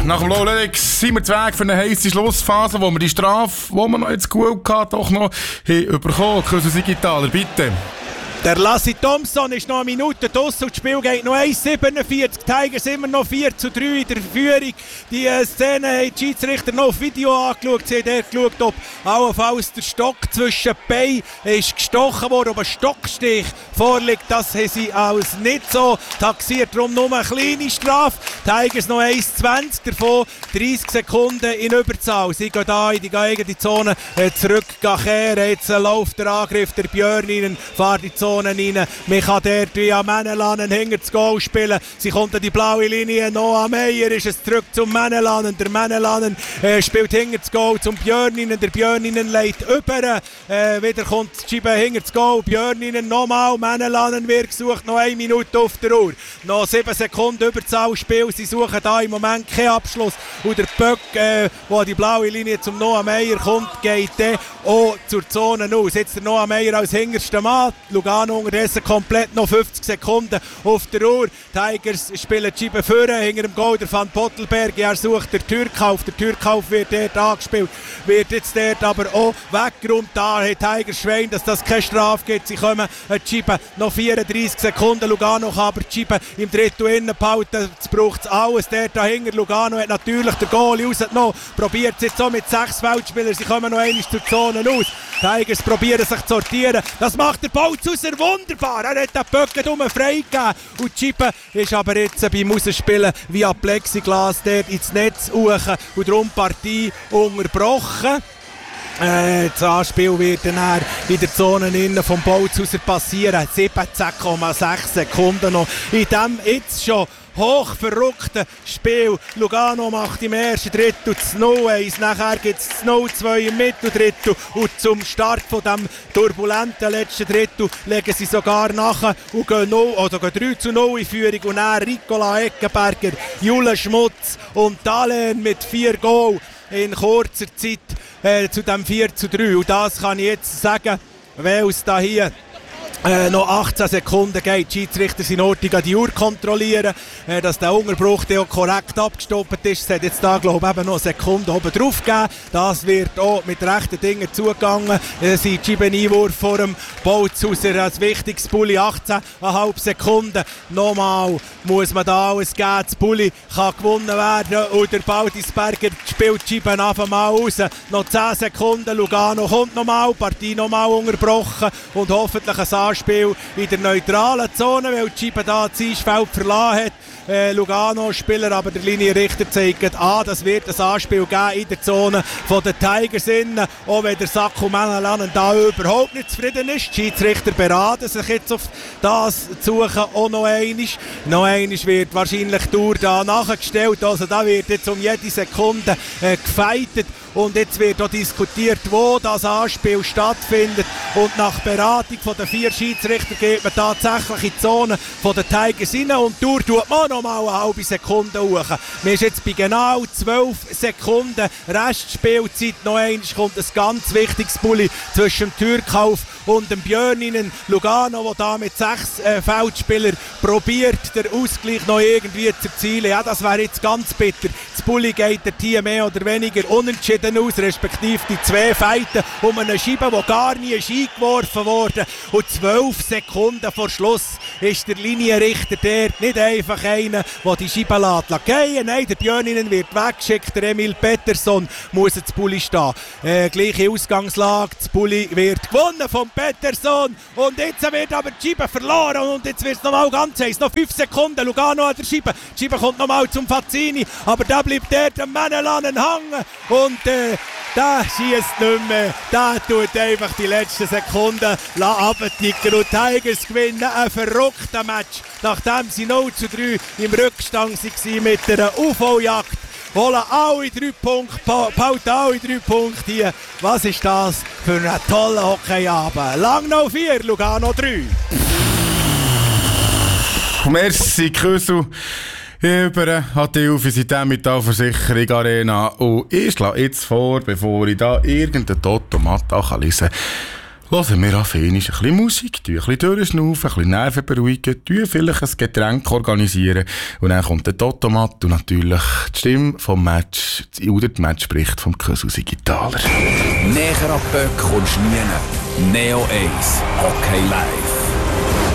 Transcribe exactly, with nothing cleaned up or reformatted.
nach dem Low Lyrics sind wir weg für eine heisse Schlussphase, wo wir die Strafe, die wir noch jetzt gut hatten, doch noch haben bekommen. Küsse Sigitaler, bitte. Der Lassie Thompson ist noch eine Minute draussen und das Spiel geht noch eins siebenundvierzig. Tigers immer noch vier zu drei in der Führung. Die äh, Szene haben die Schiedsrichter noch auf Video angeschaut. Sie haben dort geschaut, ob allenfalls der Stock zwischen den Beinen ist gestochen worden, ob ein Stockstich vorliegt. Das haben sie als nicht so taxiert. Darum nur eine kleine Strafe. Tigers noch eins zwanzig, davon dreißig Sekunden in Überzahl. Sie gehen da in die eigene Zone äh, zurück kehren. Jetzt äh, läuft der Angriff der Björn rein, fährt die Zone rein. Man kann dort via Menelanen hinter das Goal spielen. Sie kommt an die blaue Linie. Noah Meyer ist es zurück zum Menelanen. Der Menelanen äh, spielt hinter das Goal zum Björninen. Der Björninen legt über. Äh, wieder kommt die Scheibe hinter das Goal. Björninen nochmal. Menelanen wird gesucht. Noch eine Minute auf der Uhr. Noch sieben Sekunden Überzahlspiel. Sie suchen da im Moment keinen Abschluss. Und der Böck, äh, der an die blaue Linie zum Noah Meyer kommt, geht dann auch zur Zone aus. Jetzt der Noah Meyer als hinterster Mann. Lugano unterdessen komplett noch fünfzig Sekunden auf der Uhr. Tigers spielen die Scheibe vorne, hinter dem Goal der Van Pottelberg. Er sucht den Türkauf. Der Türkauf wird dort angespielt, wird jetzt dort aber auch weggeräumt. Da hat Tigers Schwein, dass das keine Strafe gibt. Sie kommen die Scheibe noch vierunddreißig Sekunden. Lugano kann aber die Scheibe im Drittel innen behalten. Jetzt braucht es alles dort dahinter. Lugano hat natürlich den Goalie rausgenommen. Probiert es jetzt so mit sechs Feldspielern. Sie kommen noch einmal zur Zone aus. Tigers probieren sich zu sortieren. Das macht der Bautz aus wunderbar. Er hat den Böcken um freigegeben. Und die Scheibe ist aber jetzt beim Rausspielen via Plexiglas dort ins Netz hoch und darum die Partie unterbrochen. Äh, das Anspiel wird dann in der Zone innen vom Bautz passieren. siebzehn Komma sechs Sekunden noch. In dem jetzt schon hoch verrückten Spiel. Lugano macht im ersten Drittel das null eins, nachher gibt es das null zwei im Mitteldrittel und zum Start von dem turbulenten letzten Drittel legen sie sogar nachher und gehen, null, oder gehen drei zu null in Führung und dann Ricola Eckenberger, Jule Schmutz und Dahlen mit vier Goal in kurzer Zeit äh, zu dem vier zu drei. Und das kann ich jetzt sagen, weil es da hier Äh, noch achtzehn Sekunden geht. Die Schiedsrichter sind nötig an die Uhr kontrollieren, äh, dass der Unterbruch auch korrekt abgestoppt ist. Es hat jetzt da, glaube ich, eben noch eine Sekunde oben drauf gegeben. Das wird auch mit rechten Dingen zugegangen. Es sind die Scheibeneinwurf vor dem Bautzuser als wichtiges Bulli. achtzehn Komma fünf Sekunden. Nochmal muss man da alles geben. Das Bulli kann gewonnen werden. Und der Baldisberger spielt die Scheiben auf einmal raus. Noch zehn Sekunden. Lugano kommt nochmal. Partie nochmal unterbrochen. Und hoffentlich ein Spiel in der neutralen Zone, weil die Scheibe da das Eisfeld verlassen hat. Äh, Lugano-Spieler, aber der Linienrichter zeigt an, das wird ein Anspiel geben in der Zone von den Tigers innen, auch wenn der Sakko Menelanen da überhaupt nicht zufrieden ist. Die Schiedsrichter beraten sich jetzt auf das zu suchen, auch noch einmal. Noch einmal wird wahrscheinlich die Uhr da nachgestellt, also da wird jetzt um jede Sekunde äh, gefeitet. Und jetzt wird auch diskutiert, wo das Anspiel stattfindet. Und nach Beratung von den vier Schiedsrichtern geht man tatsächlich in die Zone von den Tigers rein. Und die Uhr tut man noch mal eine halbe Sekunde hoch. Man ist jetzt bei genau zwölf Sekunden Restspielzeit. Noch einmal kommt ein ganz wichtiges Bulli zwischen dem Türkauf und dem Björninen. Lugano, der da mit sechs äh, Feldspielern probiert, den Ausgleich noch irgendwie zu erzielen. Ja, das wäre jetzt ganz bitter. Das Bulli geht der Team mehr oder weniger unentschieden aus, respektive die zwei Feiten um eine Scheibe, die gar nie ist eingeworfen wurde. Und zwölf Sekunden vor Schluss ist der Linienrichter dort nicht einfach einer, der die Scheibe lässt gehen. Nein, der Björninen wird weggeschickt, der Emil Pettersson muss ins Bulli stehen. Äh, gleiche Ausgangslage, das Bulli wird gewonnen von Pettersson und jetzt wird aber die Scheibe verloren und jetzt wird es nochmal ganz heiß. Noch fünf Sekunden, Lugano an der Scheibe. Die Scheibe kommt nochmal zum Fazzini, aber da bleibt dort am Menelanen hängen und äh, der schießt nicht mehr. Der tut einfach die letzten Sekunden runterticken und Tigers gewinnen ein verrückter Match. Nachdem sie null zu drei im Rückstand waren mit einer U V-Jagd, holen alle drei Punkte, behalten alle drei Punkte hier. Was ist das für einen tollen Hockeyabend? Langnau vier, Lugano drei. Merci, Küssel. Über an die Universität Metallversicherung Arena. Und ich schlage jetzt vor, bevor ich da irgendeinen Totomat lesen kann, Hören wir an, fein ist ein bisschen Musik, ein bisschen durchschnaufen, ein bisschen Nerven beruhigen, vielleicht ein Getränk organisieren und dann kommt der Totomat und natürlich die Stimme vom Match, oder die Matchbericht vom Kösu Sigitaler. Näher an Böck kommst du nie. Neo eins, Hockey live.